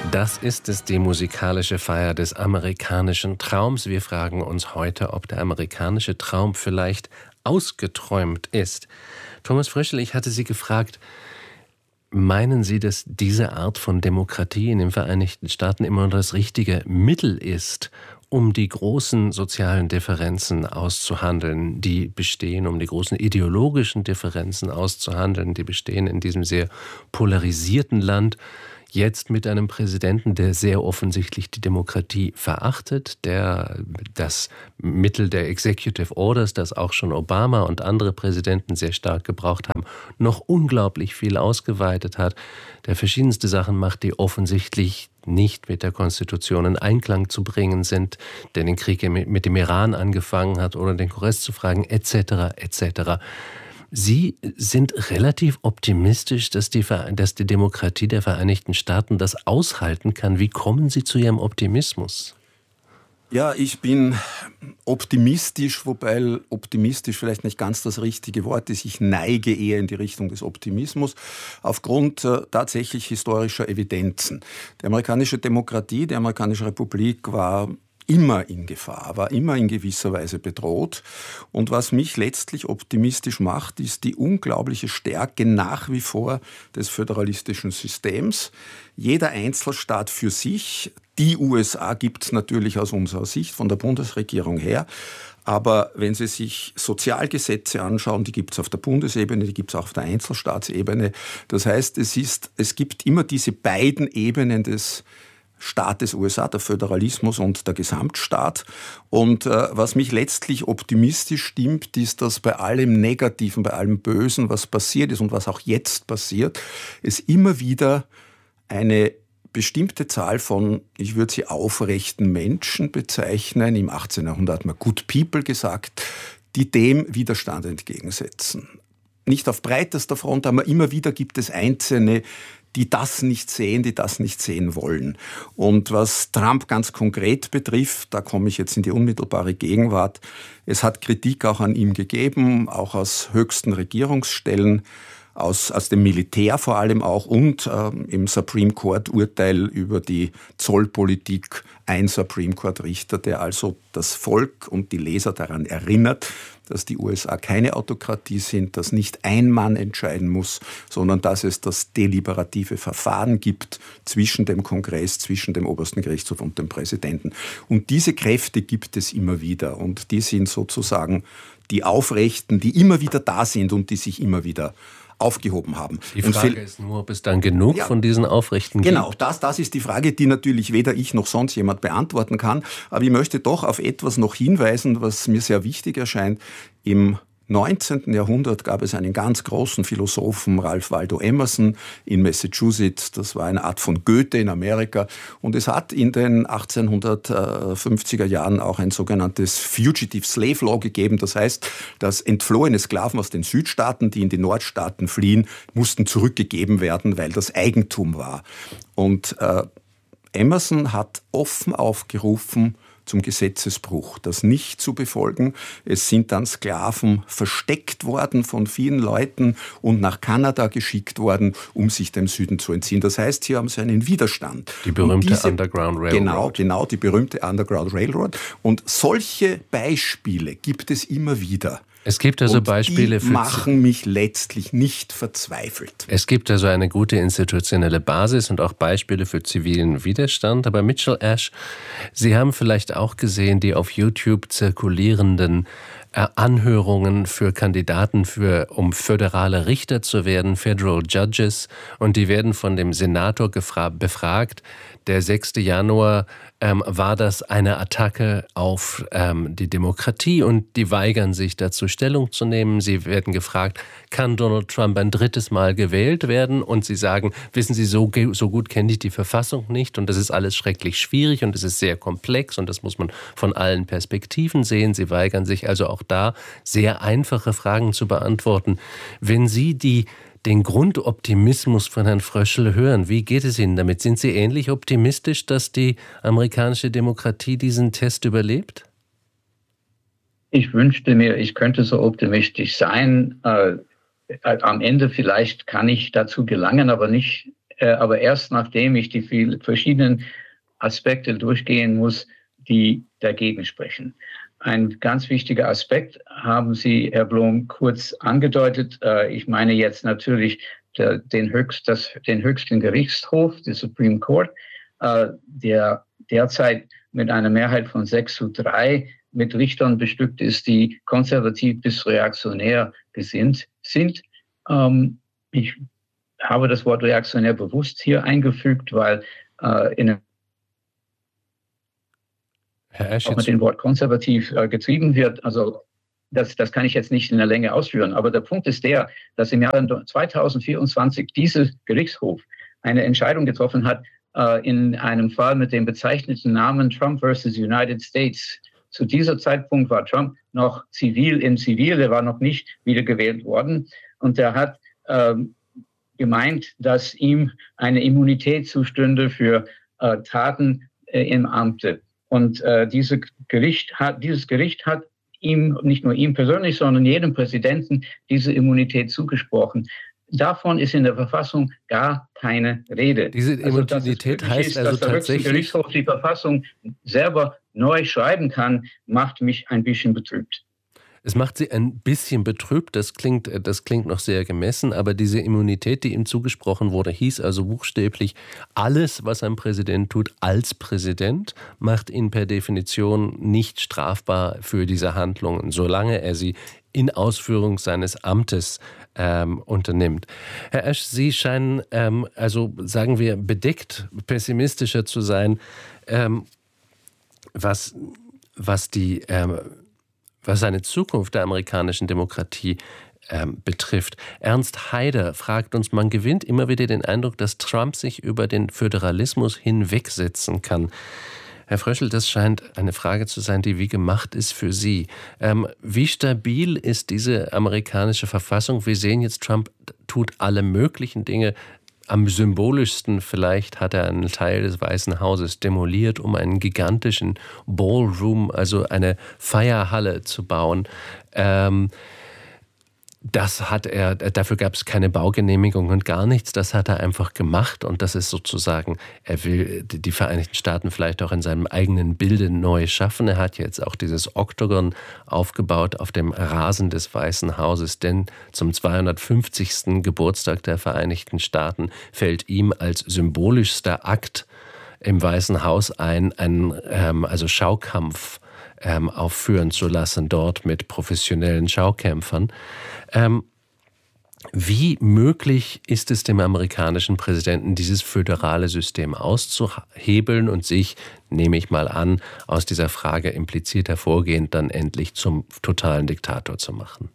Das ist es, die musikalische Feier des amerikanischen Traums. Wir fragen uns heute, ob der amerikanische Traum vielleicht ausgeträumt ist. Thomas Fröschel, ich hatte Sie gefragt, meinen Sie, dass diese Art von Demokratie in den Vereinigten Staaten immer das richtige Mittel ist, um die großen sozialen Differenzen auszuhandeln, die bestehen, um die großen ideologischen Differenzen auszuhandeln, die bestehen in diesem sehr polarisierten Land? Jetzt mit einem Präsidenten, der sehr offensichtlich die Demokratie verachtet, der das Mittel der Executive Orders, das auch schon Obama und andere Präsidenten sehr stark gebraucht haben, noch unglaublich viel ausgeweitet hat, der verschiedenste Sachen macht, die offensichtlich nicht mit der Konstitution in Einklang zu bringen sind, der den Krieg mit dem Iran angefangen hat, ohne den Kongress zu fragen, etc., etc. Sie sind relativ optimistisch, dass die Demokratie der Vereinigten Staaten das aushalten kann. Wie kommen Sie zu Ihrem Optimismus? Ja, ich bin optimistisch, wobei optimistisch vielleicht nicht ganz das richtige Wort ist. Ich neige eher in die Richtung des Optimismus aufgrund tatsächlich historischer Evidenzen. Die amerikanische Demokratie, die amerikanische Republik war immer in Gefahr, war immer in gewisser Weise bedroht. Und was mich letztlich optimistisch macht, ist die unglaubliche Stärke nach wie vor des föderalistischen Systems. Jeder Einzelstaat für sich. Die USA gibt es natürlich aus unserer Sicht von der Bundesregierung her. Aber wenn Sie sich Sozialgesetze anschauen, die gibt es auf der Bundesebene, die gibt es auch auf der Einzelstaatsebene. Das heißt, es gibt immer diese beiden Ebenen des Staat des USA, der Föderalismus und der Gesamtstaat. Und was mich letztlich optimistisch stimmt, ist, dass bei allem Negativen, bei allem Bösen, was passiert ist und was auch jetzt passiert, es immer wieder eine bestimmte Zahl von, ich würde sie aufrechten Menschen bezeichnen, im 18. Jahrhundert hat man Good People gesagt, die dem Widerstand entgegensetzen. Nicht auf breitester Front, aber immer wieder gibt es Einzelne, die das nicht sehen, die das nicht sehen wollen. Und was Trump ganz konkret betrifft, da komme ich jetzt in die unmittelbare Gegenwart, es hat Kritik auch an ihm gegeben, auch aus höchsten Regierungsstellen, aus dem Militär vor allem auch und im Supreme Court Urteil über die Zollpolitik ein Supreme Court Richter, der also das Volk und die Leser daran erinnert, dass die USA keine Autokratie sind, dass nicht ein Mann entscheiden muss, sondern dass es das deliberative Verfahren gibt zwischen dem Kongress, zwischen dem obersten Gerichtshof und dem Präsidenten. Und diese Kräfte gibt es immer wieder und die sind sozusagen die Aufrechten, die immer wieder da sind und die sich immer wieder aufgehoben haben. Die Frage ist nur, ob es dann genug von diesen Aufrechten gibt. Genau, das ist die Frage, die natürlich weder ich noch sonst jemand beantworten kann. Aber ich möchte doch auf etwas noch hinweisen, was mir sehr wichtig erscheint. Im 19. Jahrhundert gab es einen ganz großen Philosophen, Ralph Waldo Emerson in Massachusetts. Das war eine Art von Goethe in Amerika. Und es hat in den 1850er Jahren auch ein sogenanntes Fugitive Slave Law gegeben. Das heißt, dass entflohene Sklaven aus den Südstaaten, die in die Nordstaaten fliehen, mussten zurückgegeben werden, weil das Eigentum war. Und Emerson hat offen aufgerufen zum Gesetzesbruch, das nicht zu befolgen. Es sind dann Sklaven versteckt worden von vielen Leuten und nach Kanada geschickt worden, um sich dem Süden zu entziehen. Das heißt, hier haben sie einen Widerstand. Die berühmte Underground Railroad. Genau, die berühmte Underground Railroad. Und solche Beispiele gibt es immer wieder. Es gibt also Beispiele, die machen mich letztlich nicht verzweifelt. Es gibt also eine gute institutionelle Basis und auch Beispiele für zivilen Widerstand. Aber Mitchell Ash, Sie haben vielleicht auch gesehen, die auf YouTube zirkulierenden Anhörungen für Kandidaten um föderale Richter zu werden, Federal Judges, und die werden von dem Senator befragt. Der 6. Januar war das eine Attacke auf die Demokratie und die weigern sich dazu Stellung zu nehmen. Sie werden gefragt, kann Donald Trump ein drittes Mal gewählt werden? Und sie sagen, wissen Sie, so gut kenne ich die Verfassung nicht und das ist alles schrecklich schwierig und es ist sehr komplex und das muss man von allen Perspektiven sehen. Sie weigern sich also auch da, sehr einfache Fragen zu beantworten. Wenn Sie den Grundoptimismus von Herrn Fröschel hören, wie geht es Ihnen damit? Sind Sie ähnlich optimistisch, dass die amerikanische Demokratie diesen Test überlebt? Ich wünschte mir, ich könnte so optimistisch sein. Am Ende vielleicht kann ich dazu gelangen, aber nicht aber erst nachdem ich die vielen verschiedenen Aspekte durchgehen muss, die dagegen sprechen. Ein ganz wichtiger Aspekt haben Sie, Herr Blum, kurz angedeutet. Ich meine jetzt natürlich den höchsten Gerichtshof, den Supreme Court, der derzeit mit einer Mehrheit von 6:3 mit Richtern bestückt ist, die konservativ bis reaktionär gesinnt sind. Ich habe das Wort reaktionär bewusst hier eingefügt, weil auch mit dem Wort konservativ getrieben wird. Also das kann ich jetzt nicht in der Länge ausführen. Aber der Punkt ist der, dass im Jahr 2024 dieser Gerichtshof eine Entscheidung getroffen hat in einem Fall mit dem bezeichneten Namen Trump versus United States. Zu dieser Zeitpunkt war Trump noch im Zivil, er war noch nicht wiedergewählt worden. Und er hat gemeint, dass ihm eine Immunität zustünde für Taten im Amte. Und dieses Gericht hat ihm, nicht nur ihm persönlich, sondern jedem Präsidenten diese Immunität zugesprochen. Davon ist in der Verfassung gar keine Rede. Diese Immunität heißt also dass der tatsächlich, höchste Gerichtshof die Verfassung selber neu schreiben kann, macht mich ein bisschen betrübt. Es macht Sie ein bisschen betrübt, das klingt noch sehr gemessen, aber diese Immunität, die ihm zugesprochen wurde, hieß also buchstäblich, alles, was ein Präsident tut als Präsident, macht ihn per Definition nicht strafbar für diese Handlungen, solange er sie in Ausführung seines Amtes unternimmt. Herr Ash, Sie scheinen, also sagen wir, bedeckt pessimistischer zu sein, was eine Zukunft der amerikanischen Demokratie betrifft. Ernst Haider fragt uns, man gewinnt immer wieder den Eindruck, dass Trump sich über den Föderalismus hinwegsetzen kann. Herr Fröschel, das scheint eine Frage zu sein, die wie gemacht ist für Sie. Wie stabil ist diese amerikanische Verfassung? Wir sehen jetzt, Trump tut alle möglichen Dinge. Am symbolischsten vielleicht hat er einen Teil des Weißen Hauses demoliert, um einen gigantischen Ballroom, also eine Feierhalle zu bauen. Dafür gab es keine Baugenehmigung und gar nichts. Das hat er einfach gemacht und das ist sozusagen, er will die Vereinigten Staaten vielleicht auch in seinem eigenen Bilde neu schaffen. Er hat jetzt auch dieses Oktogon aufgebaut auf dem Rasen des Weißen Hauses, denn zum 250. Geburtstag der Vereinigten Staaten fällt ihm als symbolischster Akt im Weißen Haus einen Schaukampf aufführen zu lassen, dort mit professionellen Schaukämpfern. Wie möglich ist es dem amerikanischen Präsidenten, dieses föderale System auszuhebeln und sich, nehme ich mal an, aus dieser Frage implizit hervorgehend dann endlich zum totalen Diktator zu machen?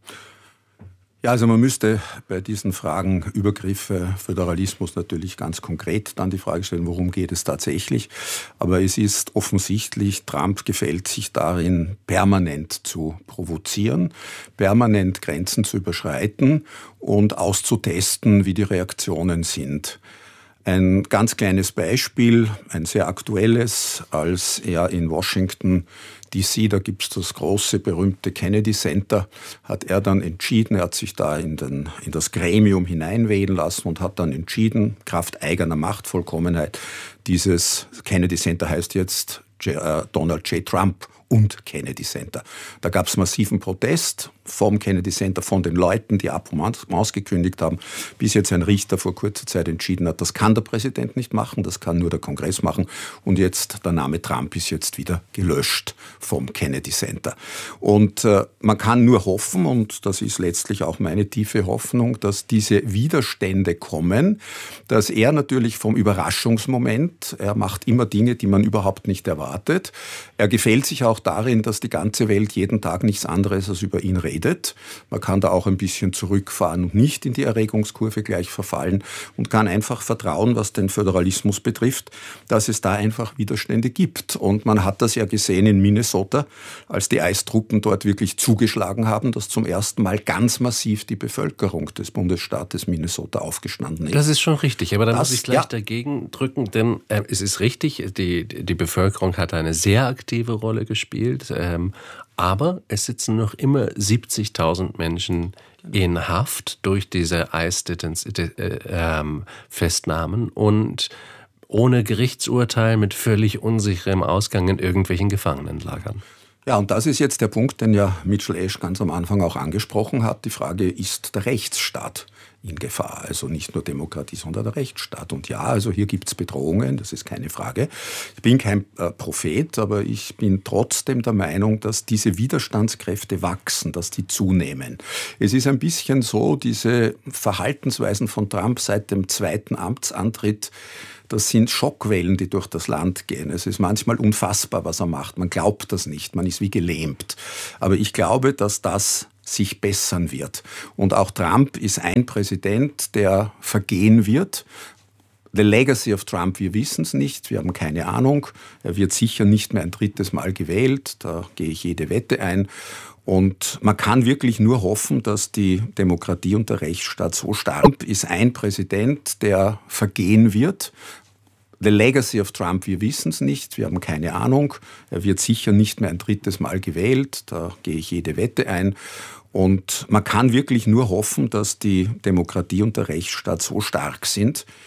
Ja, also man müsste bei diesen Fragen Übergriffe, Föderalismus natürlich ganz konkret dann die Frage stellen, worum geht es tatsächlich. Aber es ist offensichtlich, Trump gefällt sich darin, permanent zu provozieren, permanent Grenzen zu überschreiten und auszutesten, wie die Reaktionen sind. Ein ganz kleines Beispiel, ein sehr aktuelles, als er in Washington DC, da gibt's das große, berühmte Kennedy Center, hat er dann entschieden, er hat sich da in das Gremium hineinwählen lassen und hat dann entschieden, kraft eigener Machtvollkommenheit, dieses Kennedy Center heißt jetzt Donald J. Trump und Kennedy Center. Da gab es massiven Protest vom Kennedy Center, von den Leuten, die ab und ausgekündigt haben, bis jetzt ein Richter vor kurzer Zeit entschieden hat, das kann der Präsident nicht machen, das kann nur der Kongress machen und jetzt der Name Trump ist jetzt wieder gelöscht vom Kennedy Center. Und man kann nur hoffen, und das ist letztlich auch meine tiefe Hoffnung, dass diese Widerstände kommen, dass er natürlich vom Überraschungsmoment, er macht immer Dinge, die man überhaupt nicht erwartet, er gefällt sich auch darin, dass die ganze Welt jeden Tag nichts anderes als über ihn redet. Man kann da auch ein bisschen zurückfahren und nicht in die Erregungskurve gleich verfallen und kann einfach vertrauen, was den Föderalismus betrifft, dass es da einfach Widerstände gibt. Und man hat das ja gesehen in Minnesota, als die Eistruppen dort wirklich zugeschlagen haben, dass zum ersten Mal ganz massiv die Bevölkerung des Bundesstaates Minnesota aufgestanden ist. Das ist schon richtig, aber da muss ich gleich dagegen drücken, denn es ist richtig, die Bevölkerung hat eine sehr aktive Rolle gespielt, aber es sitzen noch immer 70.000 Menschen in Haft durch diese ICE-Festnahmen und ohne Gerichtsurteil mit völlig unsicherem Ausgang in irgendwelchen Gefangenenlagern. Ja, und das ist jetzt der Punkt, den ja Mitchell Ash ganz am Anfang auch angesprochen hat. Die Frage, ist der Rechtsstaat in Gefahr? Also nicht nur Demokratie, sondern der Rechtsstaat. Und ja, also hier gibt's Bedrohungen, das ist keine Frage. Ich bin kein Prophet, aber ich bin trotzdem der Meinung, dass diese Widerstandskräfte wachsen, dass die zunehmen. Es ist ein bisschen so, diese Verhaltensweisen von Trump seit dem zweiten Amtsantritt, das sind Schockwellen, die durch das Land gehen. Es ist manchmal unfassbar, was er macht. Man glaubt das nicht, man ist wie gelähmt. Aber ich glaube, dass das sich bessern wird. Und auch Trump ist ein Präsident, der vergehen wird. The legacy of Trump, wir wissen es nicht, wir haben keine Ahnung. Er wird sicher nicht mehr ein drittes Mal gewählt, da gehe ich jede Wette ein. Und man kann wirklich nur hoffen, dass die Demokratie und der Rechtsstaat so stark ist. Ein Präsident, der vergehen wird. The legacy of Trump, wir wissen es nicht, wir haben keine Ahnung. Er wird sicher nicht mehr ein drittes Mal gewählt, da gehe ich jede Wette ein. Und man kann wirklich nur hoffen, dass die Demokratie und der Rechtsstaat so stark sind,